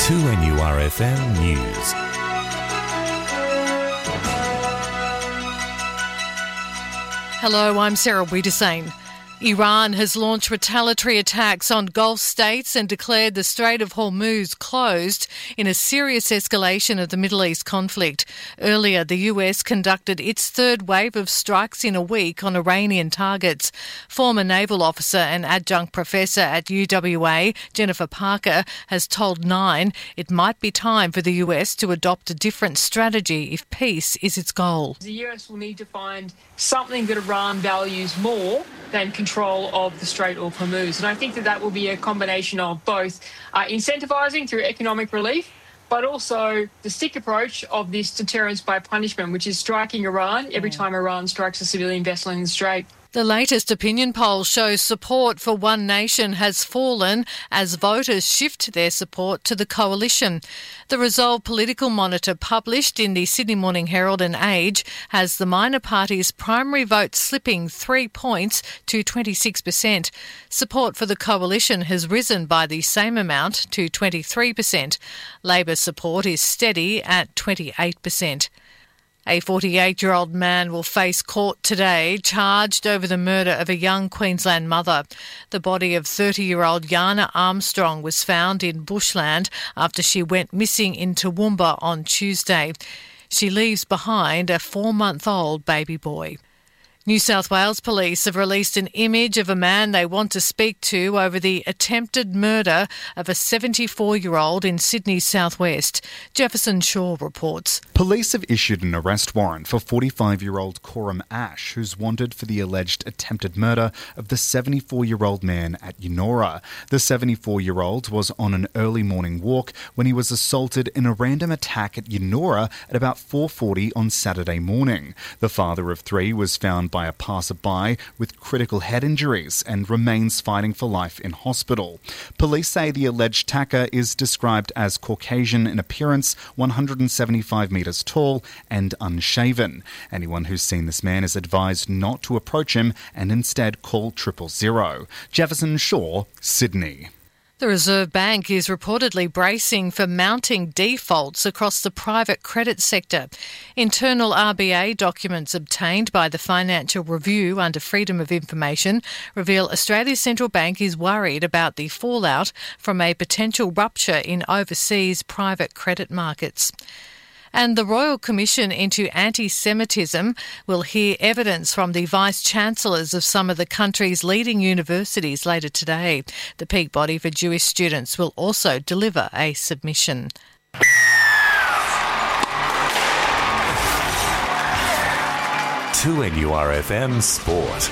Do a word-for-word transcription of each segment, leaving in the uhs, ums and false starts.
two N U R F M News. Hello, I'm Sarah Wiedersane. Iran has launched retaliatory attacks on Gulf states and declared the Strait of Hormuz closed in a serious escalation of the Middle East conflict. Earlier, the U S conducted its third wave of strikes in a week on Iranian targets. Former naval officer and adjunct professor at U W A, Jennifer Parker, has told Nine it might be time for the U S to adopt a different strategy if peace is its goal. The U S will need to find something that Iran values more than control of the Strait of Hormuz. And I think that that will be a combination of both uh, incentivising through economic relief, but also the stick approach of this deterrence by punishment, which is striking Iran every time Iran strikes a civilian vessel in the Strait. The latest opinion poll shows support for One Nation has fallen as voters shift their support to the coalition. The Resolve Political Monitor, published in the Sydney Morning Herald and Age, has the minor party's primary vote slipping three points to twenty-six percent. Support for the coalition has risen by the same amount to twenty-three percent. Labor support is steady at twenty-eight percent. A forty-eight-year-old man will face court today, charged over the murder of a young Queensland mother. The body of thirty-year-old Yana Armstrong was found in bushland after she went missing in Toowoomba on Tuesday. She leaves behind a four-month-old baby boy. New South Wales Police have released an image of a man they want to speak to over the attempted murder of a seventy-four-year-old in Sydney's southwest. Jefferson Shaw reports. Police have issued an arrest warrant for forty-five-year-old Coram Ash, who's wanted for the alleged attempted murder of the seventy-four-year-old man at Eunora. The seventy-four-year-old was on an early morning walk when he was assaulted in a random attack at Eunora at about four forty on Saturday morning. The father of three was found by a passerby with critical head injuries and remains fighting for life in hospital. Police say the alleged attacker is described as Caucasian in appearance, one hundred seventy-five metres tall and unshaven. Anyone who's seen this man is advised not to approach him and instead call triple zero. Jefferson Shaw, Sydney. The Reserve Bank is reportedly bracing for mounting defaults across the private credit sector. Internal R B A documents obtained by the Financial Review under Freedom of Information reveal Australia's central bank is worried about the fallout from a potential rupture in overseas private credit markets. And the Royal Commission into Anti-Semitism will hear evidence from the Vice-Chancellors of some of the country's leading universities later today. The peak body for Jewish students will also deliver a submission. two N U R F M Sport.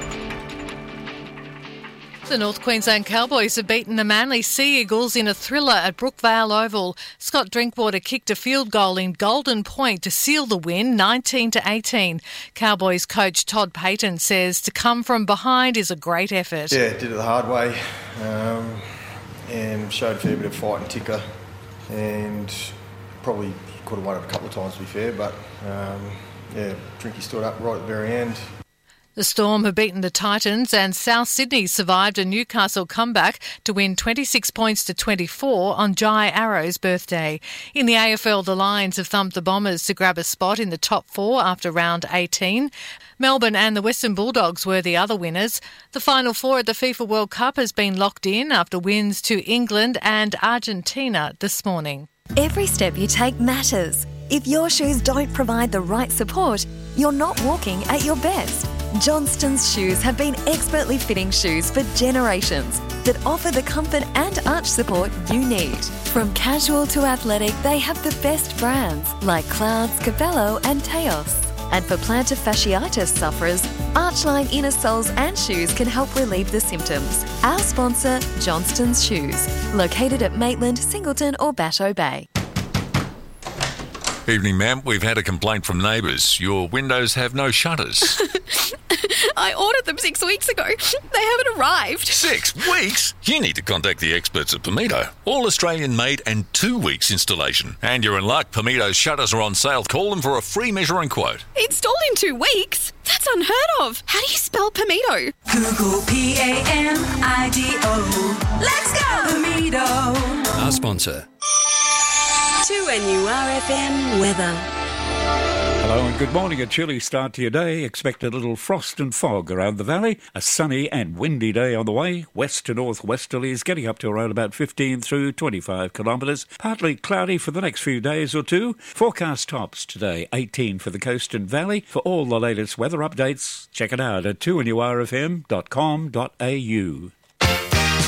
The North Queensland Cowboys have beaten the Manly Sea Eagles in a thriller at Brookvale Oval. Scott Drinkwater kicked a field goal in Golden Point to seal the win, nineteen to eighteen. Cowboys coach Todd Payton says to come from behind is a great effort. Yeah, did it the hard way um, and showed a fair bit of fight and ticker, and probably could have won it a couple of times to be fair, but um, yeah, Drinky stood up right at the very end. The Storm have beaten the Titans and South Sydney survived a Newcastle comeback to win twenty-six points to twenty-four on Jai Arrow's birthday. In the A F L, the Lions have thumped the Bombers to grab a spot in the top four after round eighteen. Melbourne and the Western Bulldogs were the other winners. The Final Four at the FIFA World Cup has been locked in after wins to England and Argentina this morning. Every step you take matters. If your shoes don't provide the right support, you're not walking at your best. Johnston's shoes have been expertly fitting shoes for generations that offer the comfort and arch support you need. From casual to athletic, they have the best brands like Clouds, Cabello and Teos. And for plantar fasciitis sufferers, Archline inner soles and shoes can help relieve the symptoms. Our sponsor, Johnston's Shoes, located at Maitland, Singleton or Batteau Bay. Evening, ma'am. We've had a complaint from neighbours. Your windows have no shutters. I ordered them six weeks ago. They haven't arrived. Six weeks? You need to contact the experts at Pomito. All Australian made and two weeks installation. And you're in luck. Pomito's shutters are on sale. Call them for a free measuring quote. Installed in two weeks? That's unheard of. How do you spell Pomito? Google P A M I D O. Let's go, Pomito. Our sponsor. two N U R F M weather. Hello and good morning. A chilly start to your day. Expect a little frost and fog around the valley. A sunny and windy day on the way. West to northwesterlies getting up to around about fifteen through twenty-five kilometres. Partly cloudy for the next few days or two. Forecast tops today, eighteen for the coast and valley. For all the latest weather updates, check it out at two N U R F M dot com dot A U.